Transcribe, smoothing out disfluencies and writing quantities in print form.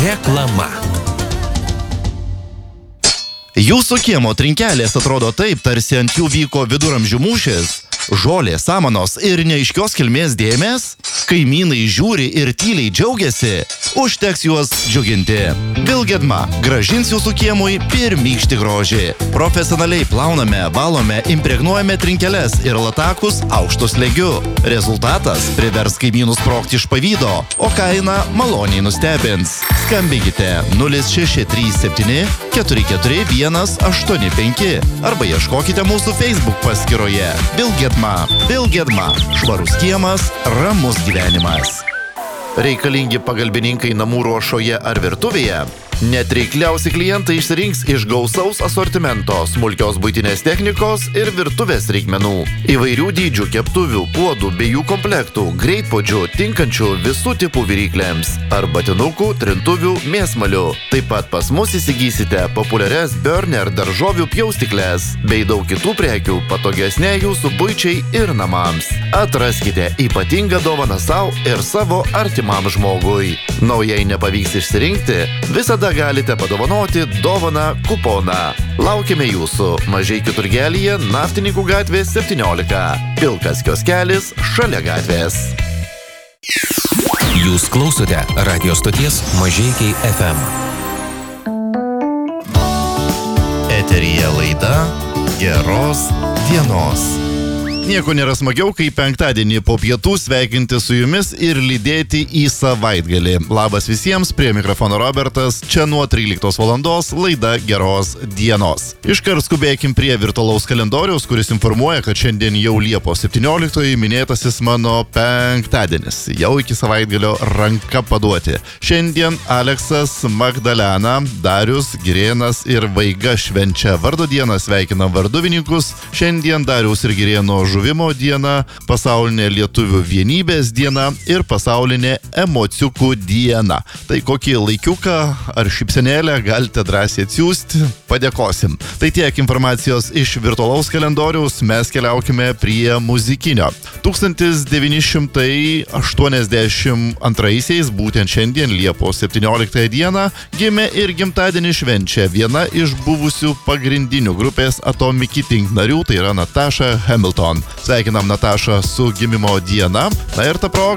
Reklama. Jūsų kiemo trinkelės atrodo taip, tarsi ant jų vyko viduramžių mūšis. Žolės, samanos ir neaiškios kilmės dėmės. Kaimynai žiūri ir tyliai džiaugiasi. Užteks juos džiuginti. Vilgedma grąžins jūsų kiemui pirmykštį grožį. Profesionaliai plauname, valome, impregnuojame trinkeles ir latakus aukštu slėgiu. Rezultatas privers kaimynus sprogti iš pavydo, o kaina maloniai nustebins. Skambinkite 0637 44185 arba ieškokite mūsų Facebook paskyroje. Vilgedma. Švarus kiemas, ramus gyvenimas. Reikalingi pagalbininkai namų ruošoje ar virtuvėje? Net reikliausi klientai išsirinks iš gausaus asortimento smulkios buitinės technikos ir virtuvės reikmenų. Įvairių dydžių keptuvių, puodų bei jų komplektų, greitpuodžių, tinkančių visų tipų viryklėms, arbatinukų, trintuvių, mėsmalių. Taip pat pas mus įsigysite populiarias Burner daržovių pjaustyklės bei daug kitų prekių patogesnė jūsų buičiai ir namams. Atraskite ypatingą dovaną savo ir savo artimam žmogui. Naujai nepavyks išsirinkti, visada galite padovanoti dovaną kuponą. Laukime jūsų Mažeikių turgelyje, Naftininkų gatvės 17. Pilkas kioskelis šalia gatvės. Jūs klausote radio stoties Mažeikiai FM. Eteryje laida Geros dienos. Nieko nėra smagiau, kai penktadienį po pietų sveikinti su jumis ir lydėti į savaitgalį. Labas visiems, prie mikrofono Robertas, čia nuo 13 valandos laida Geros dienos. Iškart skubėkim prie virtualaus kalendoriaus, kuris informuoja, kad šiandien jau Liepos 17 minėtasis mano penktadienis. Jau iki savaitgalio ranka paduoti. Šiandien Aleksas, Magdalena, Darius, Girėnas ir Vaiga švenčia vardo dieną, sveikina varduvininkus. Šiandien Dariaus ir Girėno žuvimo diena, pasaulinė lietuvių vienybės diena ir pasaulinė emociukų diena. Tai kokį laikiuką ar šypsenėlę galite drąsiai atsiųsti, padėkosim. Tai tiek informacijos iš virtualaus kalendoriaus, mes keliaukime prie muzikinio. 1982 būtent šiandien Liepos 17 dieną gimė ir gimtadienį švenčia viena iš buvusių pagrindinių grupės Atomic Kitten narių, tai yra Natasha Hamilton. Sveikinam Natašą su gimimo diena. Na ir ta proga